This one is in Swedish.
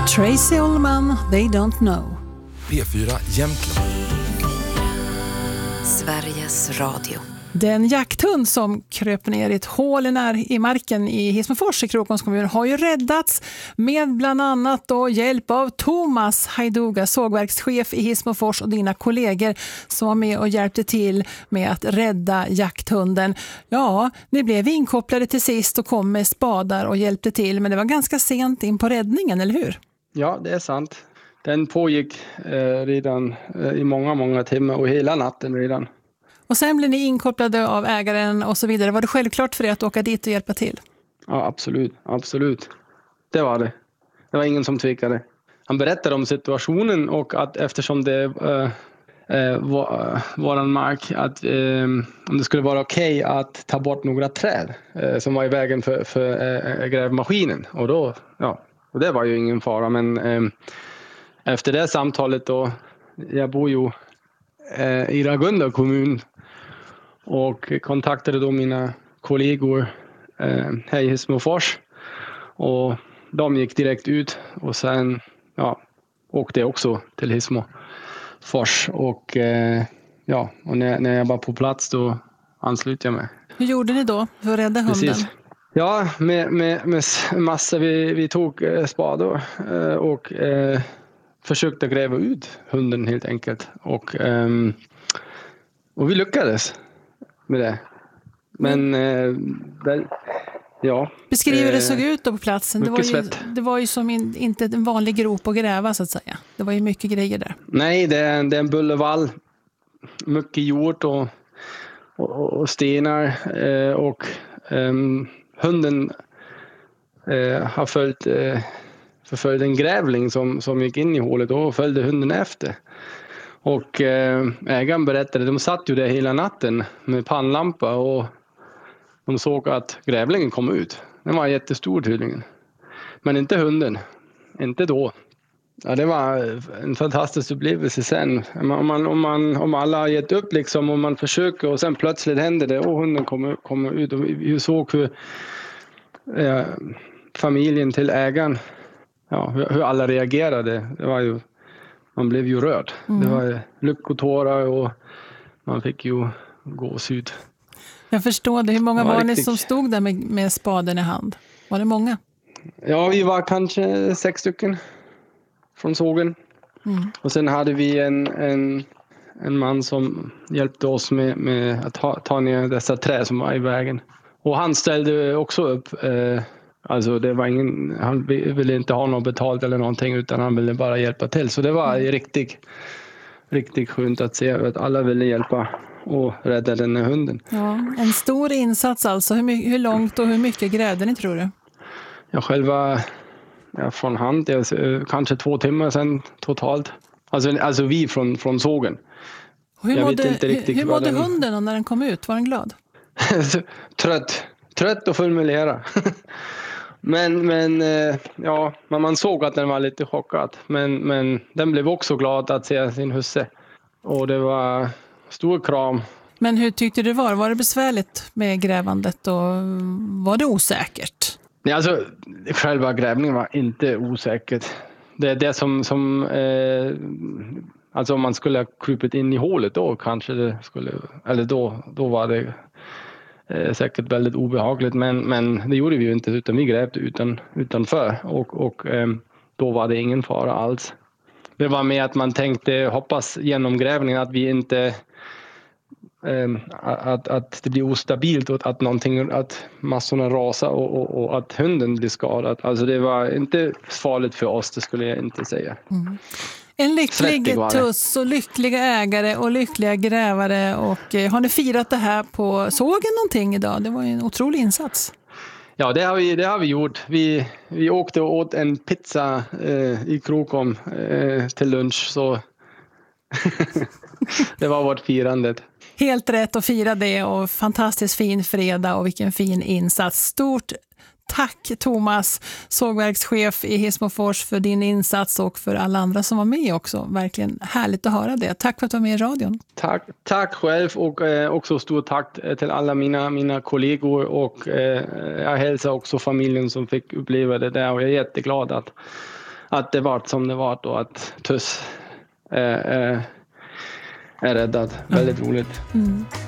Tracy Ullman, They Don't Know. P4 Jämtland. Sveriges Radio. Den jakthund som kröp ner i ett hål i marken i Hissmofors i Krokoms kommun har ju räddats med bland annat då hjälp av Thomas Hajduga, sågverkschef i Hissmofors, och dina kollegor som var med och hjälpte till med att rädda jakthunden. Ja, ni blev inkopplade till sist och kom med spadar och hjälpte till, men det var ganska sent in på räddningen, eller hur? Ja, det är sant. Den pågick redan i många timmar och hela natten redan. Och sen blev ni inkopplade av ägaren och så vidare. Var det självklart för er att åka dit och hjälpa till? Ja, absolut. Det var det. Det var ingen som tvekade. Han berättade om situationen och att eftersom det våran mark, att om det skulle vara okej att ta bort några träd som var i vägen för grävmaskinen. Och då, ja, och det var ju ingen fara. Men efter det samtalet då, jag bor ju i Ragunda kommun och kontaktade då mina kollegor här i Hissmofors, och de gick direkt ut och sen åkte jag också till Hissmofors och och när jag var på plats då anslöt jag mig. Hur gjorde ni då för att rädda hunden? Precis. Ja, med massa vi tog spadar och försökte gräva ut hunden helt enkelt. Och vi lyckades med det. Men beskriv hur det såg ut då på platsen. Det var ju som inte en vanlig grop att gräva, så att säga. Det var ju mycket grejer där. Nej, det är en bullervall. Mycket jord och stenar. Och hunden har förföljt en grävling som gick in i hålet, och följde hunden efter. Och ägaren berättade, de satt ju där hela natten med pannlampa och de såg att grävlingen kom ut. Den var jättestor tydligen. Men inte hunden. Inte då. Ja, det var en fantastisk upplevelse sen. Om alla har gett upp liksom, och man försöker och sen plötsligt händer det och hunden kommer ut. Och vi såg hur familjen till ägaren, hur alla reagerade. Det var ju, man blev ju rörd. Det var lyckotårar och man fick ju gåshud. Jag förstår det. Hur många var ni som stod där med spaden i hand? Var det många? Ja, vi var kanske 6 stycken från sågen. Och sen hade vi en man som hjälpte oss med att ta ner dessa träd som var i vägen. Och han ställde också upp. Alltså det var han ville inte ha något betalt eller någonting, utan han ville bara hjälpa till. Så det var riktigt skönt att se att alla ville hjälpa och rädda den här hunden. Ja, en stor insats alltså. Hur långt och hur mycket grävde ni, tror du? Ja, själva från hand, kanske 2 timmar sedan totalt. Alltså vi från sågen. Hur mådde hunden när den kom ut? Var den glad? Trött och formulera. men man såg att den var lite chockad. Men den blev också glad att se sin husse. Och det var stor kram. Men hur tyckte du det var? Var det besvärligt med grävandet och var det osäkert? Nej, alltså själva grävningen var inte osäkert. Det är det som alltså om man skulle ha krupit in i hålet då kanske det skulle, eller då var det säkert väldigt obehagligt, men det gjorde vi ju inte, utan vi grävde utanför och då var det ingen fara alls. Det var med att man tänkte, hoppas genom grävningen att vi inte att det blir ostabilt och att massorna rasar och att hunden blir skadad. Alltså det var inte farligt för oss, det skulle jag inte säga. En lycklig tuss och lyckliga ägare och lyckliga grävare. Och har ni firat det här på sågen någonting idag? Det var ju en otrolig insats. Ja, det har vi gjort. Vi åkte och åt en pizza i Krokom till lunch, så det var vårt firande. Helt rätt att fira det, och fantastiskt fin fredag och vilken fin insats. Stort tack Thomas, sågverkschef i Hissmofors, för din insats och för alla andra som var med också. Verkligen härligt att höra det. Tack för att du var med i radion. Tack själv, och också stort tack till alla mina kollegor, och jag hälsar också familjen som fick uppleva det där, och jag är jätteglad att det var som det var och att Tuss är räddad. Väldigt roligt.